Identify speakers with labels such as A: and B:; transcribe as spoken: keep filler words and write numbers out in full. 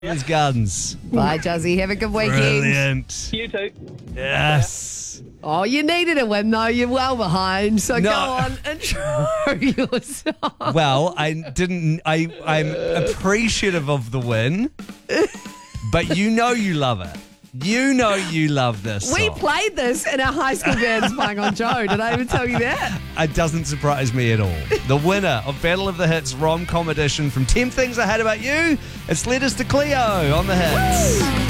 A: His guns.
B: Bye, Juzzy. Have a good weekend.
A: Brilliant.
C: You too.
A: Yes.
B: Oh, you needed a win, though. You're well behind. So
A: No.
B: go on, intro yourself.
A: Well, I didn't. I I'm appreciative of the win, but you know you love it. You know you love this.
B: We
A: song.
B: played this in our high school band Spying on Joe. Did I even tell you that?
A: It doesn't surprise me at all. The winner of Battle of the Hits Rom-Com edition from ten Things I Hate About You, it's Letters to Cleo on the Hits.